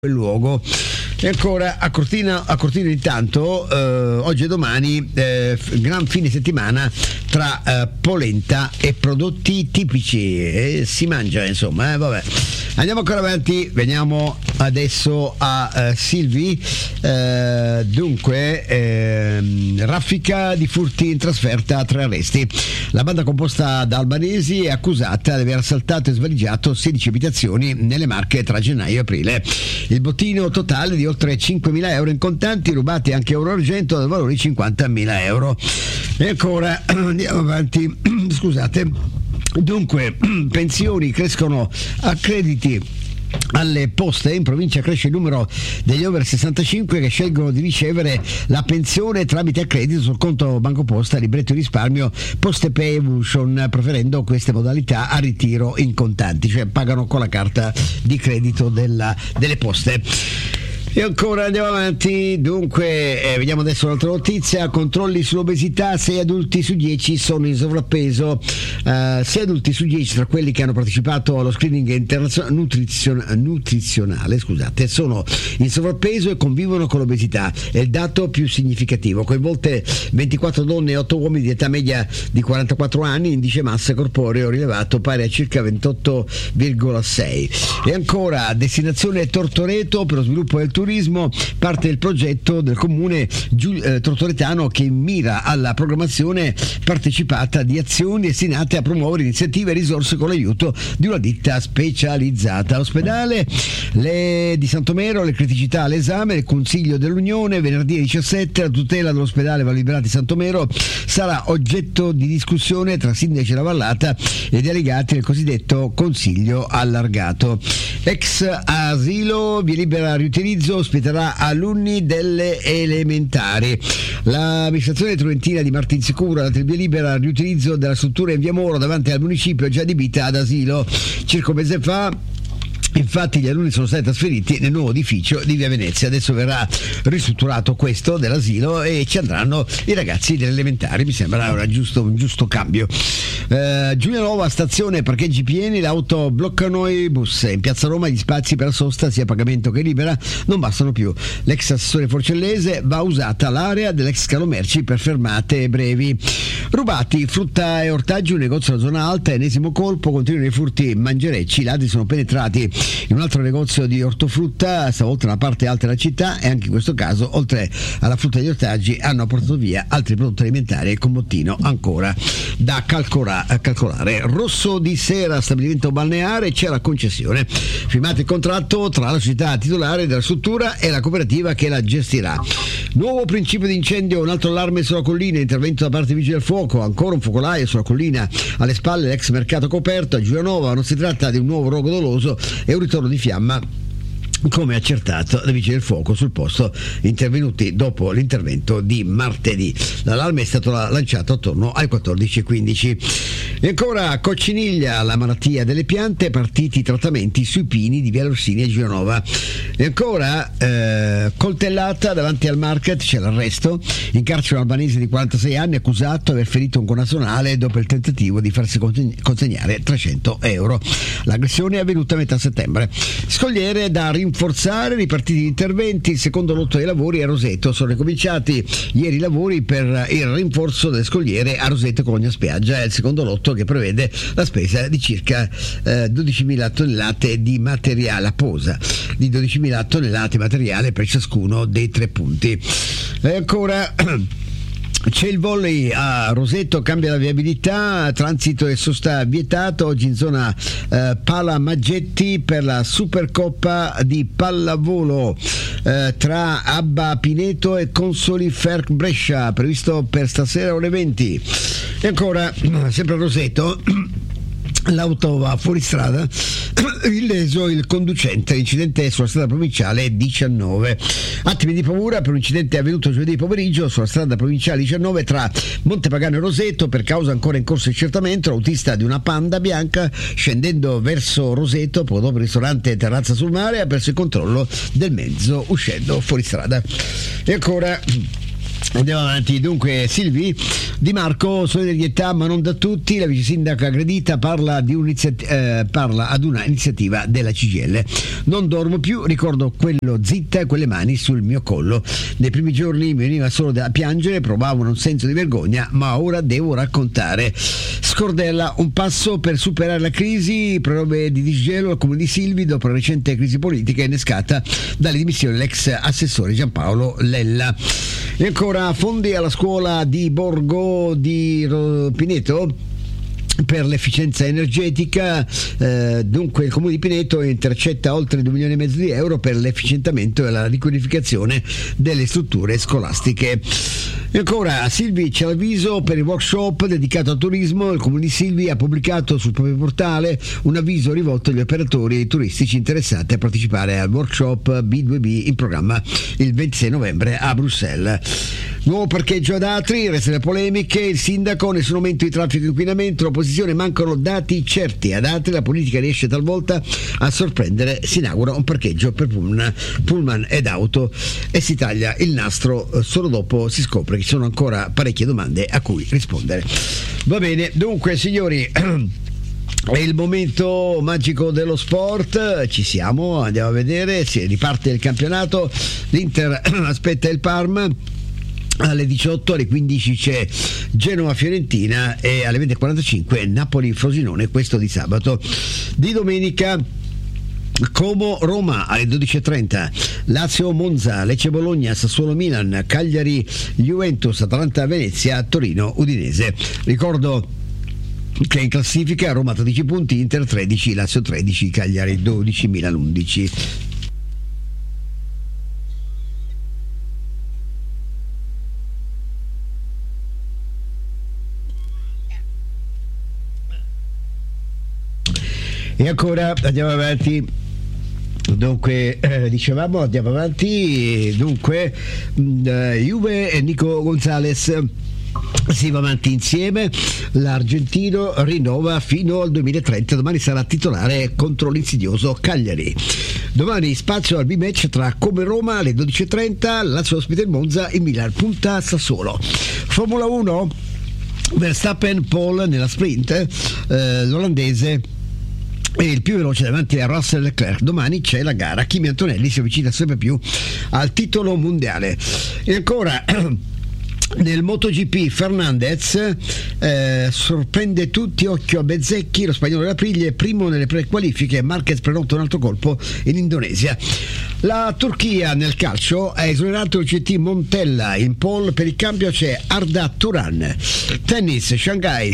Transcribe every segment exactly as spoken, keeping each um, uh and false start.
quel luogo. E ancora a Cortina, a Cortina intanto eh, oggi e domani eh, gran fine settimana tra eh, polenta e prodotti tipici e si mangia, insomma, eh, vabbè. Andiamo ancora avanti, veniamo adesso a eh, Silvi. Eh, dunque eh, raffica di furti in trasferta, tre arresti. La banda composta da albanesi è accusata di aver assaltato e svaligiato sedici abitazioni nelle Marche tra gennaio e aprile. Il bottino totale di oltre cinquemila euro in contanti, rubati anche oro e argento dal valore di cinquantamila euro. E ancora andiamo avanti, scusate. Dunque, pensioni crescono a crediti alle poste. In provincia cresce il numero degli over sessantacinque che scelgono di ricevere la pensione tramite accredito sul conto Banco Posta, libretto di risparmio, Poste Pay Evolution, preferendo queste modalità a ritiro in contanti, cioè pagano con la carta di credito della, delle poste. E ancora andiamo avanti, dunque eh, vediamo adesso un'altra notizia. Controlli sull'obesità, sei adulti su dieci sono in sovrappeso, uh, sei adulti su dieci tra quelli che hanno partecipato allo screening internazionale nutrizion- nutrizionale scusate, sono in sovrappeso e convivono con l'obesità, è il dato più significativo. Coinvolte ventiquattro donne e otto uomini di età media di quarantaquattro anni, indice massa corporeo rilevato pari a circa ventotto virgola sei. E ancora destinazione Tortoreto per lo sviluppo del turismo, turismo, parte del progetto del comune Giul- eh, tortoretano che mira alla programmazione partecipata di azioni destinate a promuovere iniziative e risorse con l'aiuto di una ditta specializzata. Ospedale le di Santomero, le criticità all'esame del Consiglio dell'Unione venerdì diciassette. La tutela dell'ospedale Valli Liberati Santomero sarà oggetto di discussione tra sindaci della Vallata e delegati del cosiddetto Consiglio allargato. Ex asilo via libera riutilizzo ospiterà alunni delle elementari. L'amministrazione truentina di Martinsicuro ha dato il via libera al riutilizzo della struttura in via Moro davanti al municipio già adibita ad asilo. Circa un mese fa infatti gli alunni sono stati trasferiti nel nuovo edificio di via Venezia. Adesso verrà ristrutturato questo dell'asilo e ci andranno i ragazzi delle elementari. Mi sembra un giusto, un giusto cambio. eh, Giulianova, stazione parcheggi pieni, le auto bloccano i bus. In piazza Roma gli spazi per la sosta sia a pagamento che libera non bastano più. L'ex assessore Forcellese, va usata l'area dell'ex scalo merci per fermate brevi. Rubati frutta e ortaggi, un negozio della zona alta, ennesimo colpo, continuano i furti mangerecci. I ladri sono penetrati in un altro negozio di ortofrutta, stavolta nella parte alta della città, e anche in questo caso, oltre alla frutta e agli ortaggi, hanno portato via altri prodotti alimentari e con bottino ancora da calcola- calcolare. Rosso di Sera, stabilimento balneare, c'è la concessione. Firmato il contratto tra la società titolare della struttura e la cooperativa che la gestirà. Nuovo principio di incendio, un altro allarme sulla collina, intervento da parte dei vigili del fuoco, ancora un focolaio sulla collina, alle spalle l'ex mercato coperto a Giulianova. Non si tratta di un nuovo rogo doloso, è un ritorno di fiamma, come accertato dai vigili del fuoco sul posto intervenuti dopo l'intervento di martedì. L'allarme è stato lanciato attorno alle quattordici e quindici. E ancora Cocciniglia, la malattia delle piante, partiti i trattamenti sui pini di via Orsini e Giulianova. E ancora eh, coltellata davanti al market, c'è l'arresto. In carcere un albanese di quarantasei anni accusato di aver ferito un connazionale dopo il tentativo di farsi consegnare trecento euro. L'aggressione è avvenuta a metà settembre. Scogliere da rinforzare, ripartiti gli interventi. Il secondo lotto dei lavori a Roseto, sono ricominciati ieri i lavori per il rinforzo delle scogliere a Roseto Colonia Spiaggia. È il secondo lotto che prevede la spesa di circa eh, dodicimila tonnellate di materiale a posa, di dodicimila tonnellate di materiale per ciascuno dei tre punti. E ancora c'è il volley a Roseto, cambia la viabilità, transito e sosta vietato. Oggi in zona eh, Pala Maggetti per la Supercoppa di pallavolo eh, tra Abba Pineto e Consoli Ferc Brescia, previsto per stasera ore venti. E ancora sempre a Roseto l'auto va fuori strada, illeso il conducente, incidente sulla strada provinciale diciannove. Attimi di paura per un incidente avvenuto giovedì pomeriggio sulla strada provinciale diciannove tra Montepagano e Roseto, per causa ancora in corso di accertamento. L'autista di una Panda bianca, scendendo verso Roseto poco dopo il ristorante Terrazza sul Mare, ha perso il controllo del mezzo uscendo fuori strada. E ancora Andiamo avanti, dunque Silvi Di Marco, solidarietà ma non da tutti, la vice sindaca aggredita parla, di eh, parla ad una iniziativa della C G I L. Non dormo più, ricordo quello zitta e quelle mani sul mio collo. Nei primi giorni mi veniva solo da piangere, provavo un senso di vergogna, ma ora devo raccontare. Scordella, un passo per superare la crisi, prove di disgelo al comune di Silvi dopo la recente crisi politica innescata dalle dimissioni dell'ex assessore Giampaolo Lella. E ancora fondi alla scuola di Borgo di Pineto per l'efficienza energetica, eh, dunque il comune di Pineto intercetta oltre due milioni e mezzo di euro per l'efficientamento e la riqualificazione delle strutture scolastiche. E ancora Silvi c'è l'avviso per il workshop dedicato al turismo. Il comune di Silvi ha pubblicato sul proprio portale un avviso rivolto agli operatori turistici interessati a partecipare al workshop B due B in programma il ventisei novembre a Bruxelles. Nuovo parcheggio ad Atri, resta le polemiche, il sindaco, nessun aumento di traffico e inquinamento, l'opposizione, mancano dati certi. Ad Atri la politica riesce talvolta a sorprendere, si inaugura un parcheggio per pullman, pullman ed auto e si taglia il nastro, solo dopo si scopre che ci sono ancora parecchie domande a cui rispondere. Va bene, dunque signori, è il momento magico dello sport, ci siamo, andiamo a vedere, si riparte il campionato, l'Inter aspetta il Parma. Alle diciotto, alle quindici c'è Genova-Fiorentina e alle venti e quarantacinque Napoli-Frosinone, questo di sabato. Di domenica Como-Roma alle dodici e trenta, Lazio-Monza, Lecce-Bologna, Sassuolo-Milan, Cagliari-Juventus, Atalanta-Venezia, Torino-Udinese. Ricordo che in classifica Roma tredici punti, Inter tredici, Lazio tredici, Cagliari dodici, Milan undici. E ancora andiamo avanti, dunque eh, dicevamo andiamo avanti, dunque mh, Juve e Nico Gonzalez. Si va avanti insieme, l'argentino rinnova fino al duemilatrenta, domani sarà titolare contro l'insidioso Cagliari. Domani spazio al B-match tra Como e Roma alle dodici e trenta, Lazio ospita il Monza, il Milan punta a Sassuolo. Formula uno, Verstappen Paul nella sprint, eh, l'olandese è il più veloce davanti a Russell Leclerc. Domani c'è la gara, Kimi Antonelli si avvicina sempre più al titolo mondiale. E ancora nel MotoGP Fernandez eh, sorprende tutti, occhio a Bezzecchi, lo spagnolo dell'Aprilia è primo nelle prequalifiche, Marquez prenota un altro colpo in Indonesia. La Turchia nel calcio ha esonerato il C T Montella, in pole per il cambio c'è Arda Turan. Tennis, Shanghai,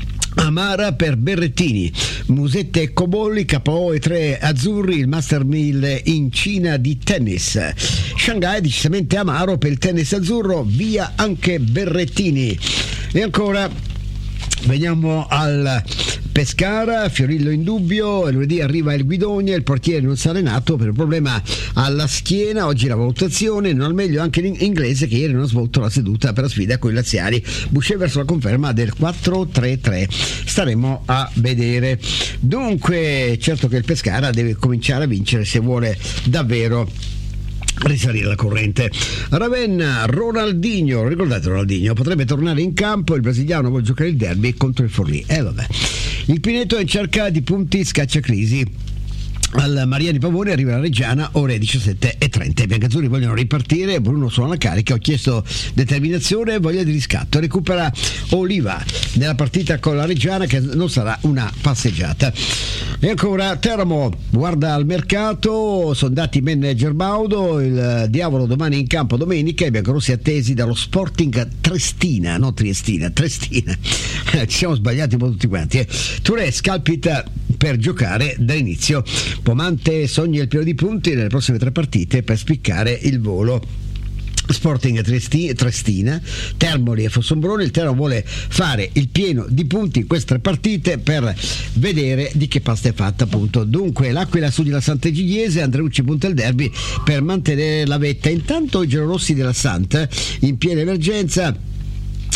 Amara per Berrettini, Musette e Cobolli, K O e tre azzurri, il Master mille in Cina di tennis. Shanghai decisamente amaro per il tennis azzurro, via anche Berrettini. E ancora veniamo al Pescara, Fiorillo in dubbio, lunedì arriva il Guidonia, il portiere non si è allenato per un problema alla schiena, oggi la valutazione, non al meglio anche l'inglese che ieri non ha svolto la seduta per la sfida con i laziali. Boucher verso la conferma del quattro tre tre, staremo a vedere. Dunque certo che il Pescara deve cominciare a vincere se vuole davvero risalire la corrente. Ravenna, Ronaldinho, ricordate Ronaldinho, potrebbe tornare in campo, il brasiliano vuole giocare il derby contro il Forlì. E eh, vabbè. Il Pineto è in cerca di punti, scaccia crisi. Al Mariani Pavone arriva la Reggiana, ore diciassette e trenta. I biancazzurri vogliono ripartire, Bruno suona la carica, ho chiesto determinazione e voglia di riscatto. Recupera Oliva nella partita con la Reggiana, che non sarà una passeggiata. E ancora Teramo guarda al mercato, sono dati manager Baudo, il diavolo domani in campo domenica, i biancorossi attesi dallo Sporting Triestina, no Triestina, Triestina. Ci siamo sbagliati un po' tutti quanti. Eh. Touré scalpita per giocare dall'inizio. Pomante sogna il pieno di punti nelle prossime tre partite per spiccare il volo. Sporting Triestina, Termoli e Fossombrone. Il Teramo vuole fare il pieno di punti in queste tre partite per vedere di che pasta è fatta, appunto. Dunque l'Aquila studi la Sant'Egidiese, Andreucci punta il derby per mantenere la vetta. Intanto i giallorossi della Santa in piena emergenza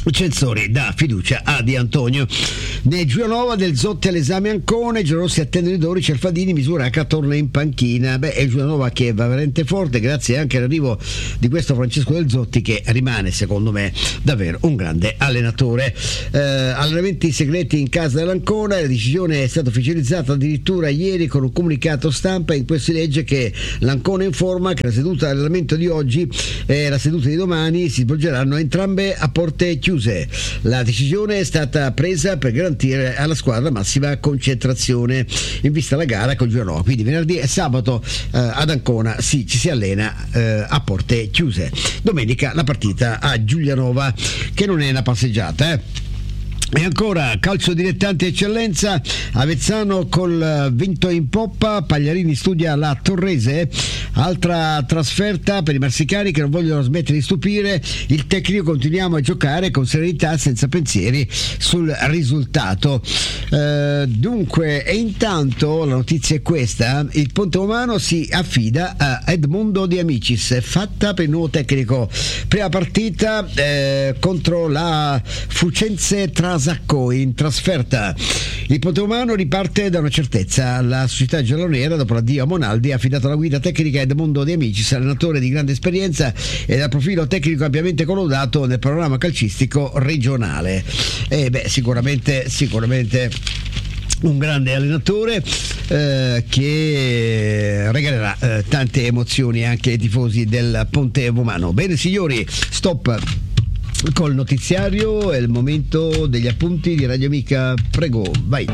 Censori dà fiducia a Di Antonio. Nel Giulianova del Zotti all'esame Ancona, i giallorossi attendono i dori, Cerfadini, Misuraca torna in panchina. Beh, è il Giulianova che va veramente forte, grazie anche all'arrivo di questo Francesco Del Zotti, che rimane secondo me davvero un grande allenatore. Eh, allenamenti segreti in casa dell'Ancona, la decisione è stata ufficializzata addirittura ieri con un comunicato stampa in cui si legge che l'Ancona informa che la seduta di allenamento di oggi e la seduta di domani si svolgeranno entrambe a porte chiuse. La decisione è stata presa per garantire alla squadra massima concentrazione in vista alla gara con Giulianova. Quindi venerdì e sabato eh, ad Ancona sì, ci si allena eh, a porte chiuse. Domenica la partita a Giulianova, che non è una passeggiata, eh. E ancora calcio dilettanti eccellenza, Avezzano col vinto in poppa, Pagliarini studia la Torrese, altra trasferta per i marsicani che non vogliono smettere di stupire il tecnico, continuiamo a giocare con serenità senza pensieri sul risultato. Eh, dunque, e intanto la notizia è questa: il Ponte Romano si affida a Edmundo De Amicis, fatta per il nuovo tecnico. Prima partita eh, contro la Fucense Trasacco in trasferta. Il Ponte Romano riparte da una certezza: la società giallonera, dopo l'addio a Monaldi, ha affidato la guida tecnica a Edmundo De Amicis, allenatore di grande esperienza e dal profilo tecnico ampiamente collaudato nel panorama calcistico regionale. E beh, sicuramente sicuramente un grande allenatore eh, che regalerà eh, tante emozioni anche ai tifosi del Ponte Romano. Bene signori, stop col notiziario, è il momento degli appunti di Radio Amica, prego, vai.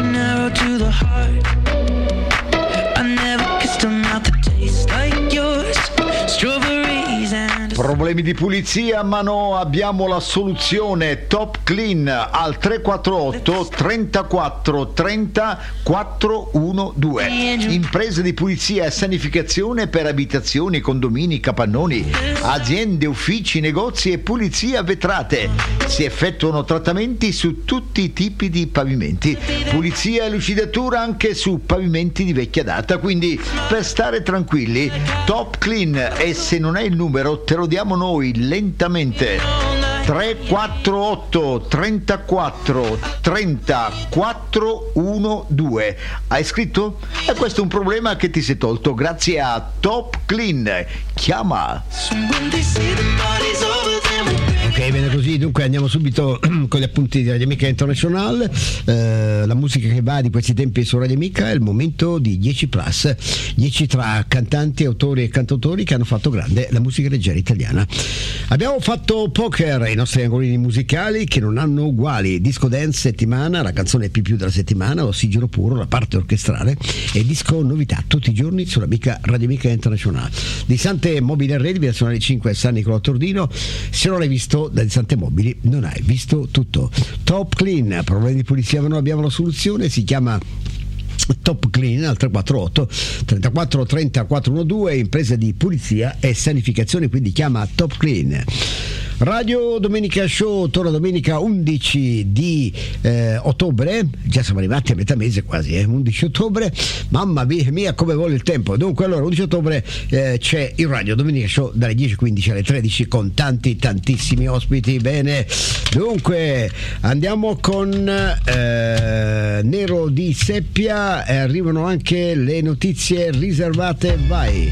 Problemi di pulizia? Ma no, abbiamo la soluzione. Top Clean al tre quattro otto trentaquattro trenta quattrocentododici. Imprese di pulizia e sanificazione per abitazioni, condomini, capannoni, aziende, uffici, negozi e pulizia vetrate. Si effettuano trattamenti su tutti i tipi di pavimenti, pulizia e lucidatura anche su pavimenti di vecchia data. Quindi, per stare tranquilli, Top Clean, e se non hai il numero te lo diamo noi lentamente: tre quattro otto trentaquattro trenta quattrocentododici. Hai scritto? E questo è un problema che ti sei tolto grazie a Top Clean. Chiama. Ok, bene così, dunque andiamo subito con gli appunti di Radio Amica International. Eh, la musica che va di questi tempi su Radio Amica è il momento di dieci plus, dieci tra cantanti, autori e cantautori che hanno fatto grande la musica leggera italiana. Abbiamo fatto Poker, i nostri angolini musicali che non hanno uguali, disco dance settimana, la canzone più più della settimana, ossigeno puro, la parte orchestrale e disco novità tutti i giorni sull'Amica Radio Amica International. Di Sante Mobile Arredi, via Nazionale cinque, San Nicolò Tordino. Se non l'hai visto da Sante Mobili non hai visto tutto. Top Clean, problemi di pulizia ma noi abbiamo la soluzione, si chiama Top Clean al tre quattro otto trentaquattro trenta quattrocentododici, impresa di pulizia e sanificazione, quindi chiama Top Clean. Radio Domenica Show torna domenica undici di eh, ottobre, già siamo arrivati a metà mese quasi, eh, undici ottobre, mamma mia come vuole il tempo. Dunque allora undici ottobre eh, c'è il Radio Domenica Show dalle dieci e quindici alle tredici con tanti tantissimi ospiti. Bene, dunque andiamo con eh, Nero di Seppia, eh, arrivano anche le notizie riservate, vai.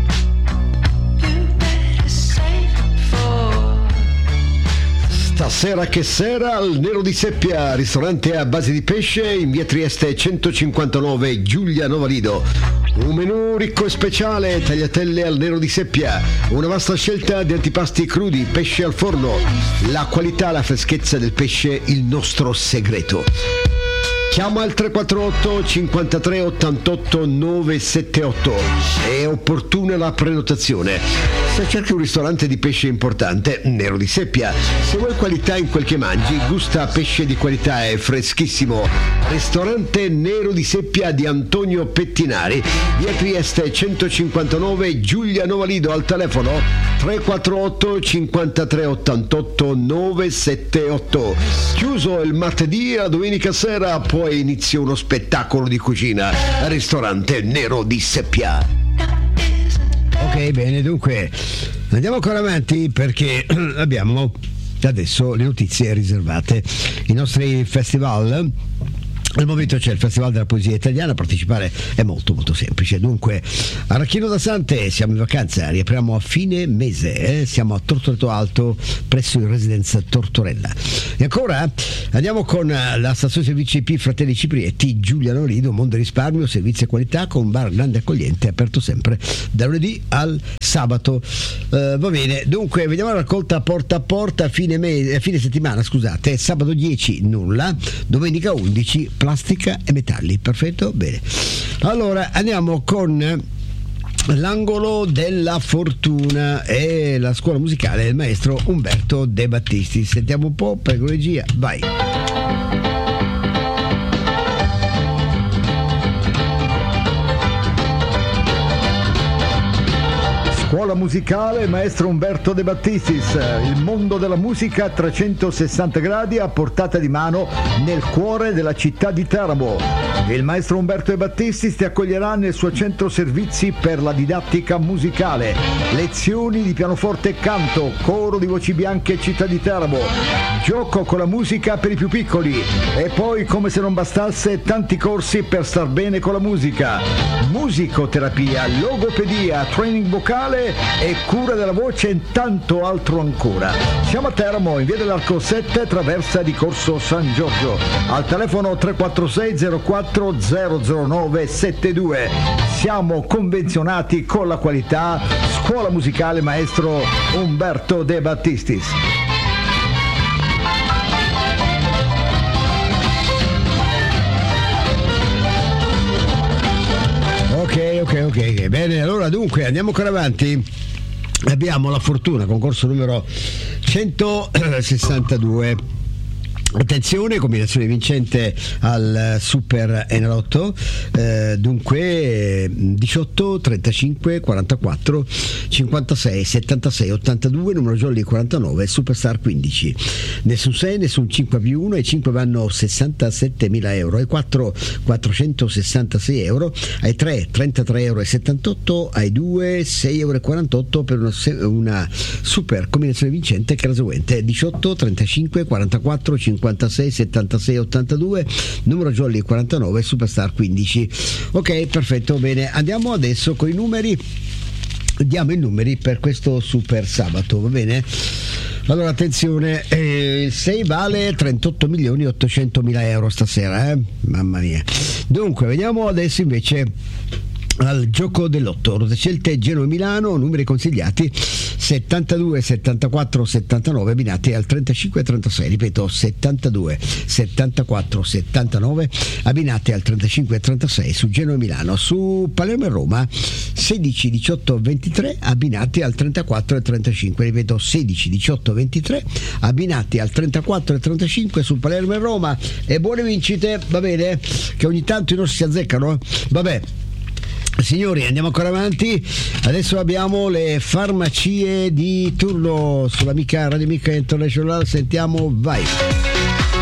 Stasera che sera al Nero di Seppia, ristorante a base di pesce in via Trieste centocinquantanove, Giulianova Lido. Un menù ricco e speciale, tagliatelle al Nero di Seppia, una vasta scelta di antipasti crudi, pesce al forno, la qualità, la freschezza del pesce, il nostro segreto. Chiama al tre quattro otto cinquantatré ottantotto novecentosettantotto, è opportuna la prenotazione. Se cerchi un ristorante di pesce importante, Nero di Seppia. Se vuoi qualità in quel che mangi, gusta pesce di qualità e freschissimo. Ristorante Nero di Seppia di Antonio Pettinari, via Trieste centocinquantanove, Giulianova Lido, al telefono tre quattro otto cinquantatré ottantotto novecentosettantotto. Chiuso il martedì, la domenica sera poi inizia uno spettacolo di cucina. Ristorante Nero di Seppia. Ok, bene, dunque andiamo ancora avanti perché abbiamo adesso le notizie riservate. I nostri festival. Al momento c'è il Festival della Poesia Italiana, partecipare è molto molto semplice. Dunque, Arachino da Sante, siamo in vacanza, riapriamo a fine mese, eh? Siamo a Tortoreto Alto presso il Residence Tortorella. E ancora andiamo con la stazione servizi I P Fratelli Ciprietti, Giuliano Lido, Mondo Risparmio, servizi e qualità con bar grande accogliente, aperto sempre da lunedì al sabato. Uh, va bene, dunque vediamo la raccolta porta a porta, fine, mese, fine settimana, scusate, sabato dieci nulla, domenica undici plastica e metalli. Perfetto, bene. Allora andiamo con l'angolo della fortuna e la scuola musicale del maestro Umberto De Battisti. Sentiamo un po', prego regia, vai. Scuola musicale maestro Umberto De Battistis, il mondo della musica a trecentosessanta gradi a portata di mano nel cuore della città di Teramo. Il maestro Umberto De Battistis ti accoglierà nel suo centro servizi per la didattica musicale, lezioni di pianoforte e canto, coro di voci bianche città di Teramo, gioco con la musica per i più piccoli e poi, come se non bastasse, tanti corsi per star bene con la musica, musicoterapia, logopedia, training vocale e cura della voce e tanto altro ancora. Siamo a Teramo, in via dell'Arco sette, traversa di Corso San Giorgio, al telefono tre quattro sei zero quattro zero zero nove sette due. Siamo convenzionati con la qualità. Scuola musicale maestro Umberto De Battistis. Ok, ok, ok, bene, allora dunque andiamo ancora avanti. Abbiamo la fortuna, concorso numero centosessantadue. Attenzione, combinazione vincente al Super Enalotto, eh, dunque diciotto, trentacinque, quarantaquattro, cinquantasei, settantasei, ottantadue, numero jolly quarantanove, Superstar quindici. Nessun sei, nessun cinque più uno, ai cinque vanno sessantasettemila euro, ai quattro quattrocentosessantasei euro, ai tre trentatré euro e settantotto, ai due sei euro e quarantotto per una, una super combinazione vincente che è la seguente: diciotto, trentacinque, quarantaquattro, cinquantasei, settantasei, ottantadue, numero jolly quarantanove, Superstar quindici. Ok, perfetto, bene, andiamo adesso con i numeri. Diamo i numeri per questo super sabato, va bene? Allora attenzione, eh, il sei vale trentotto milioni ottocentomila euro stasera, eh? Mamma mia. Dunque vediamo adesso invece al gioco dell'otto, Rose Scelte Genoa Milano, numeri consigliati settantadue, settantaquattro, settantanove, abbinati al trentacinque trentasei, ripeto settantadue, settantaquattro, settantanove, abbinati al trentacinque trentasei su Genoa Milano. Su Palermo e Roma sedici, diciotto, ventitré, abbinati al trentaquattro e trentacinque, ripeto sedici, diciotto, ventitré, abbinati al trentaquattro e trentacinque su Palermo e Roma. E buone vincite, va bene? Che ogni tanto i nostri si azzeccano, vabbè. Signori, andiamo ancora avanti. Adesso abbiamo le farmacie di turno sull'amica Radio Amica International. Sentiamo, vai.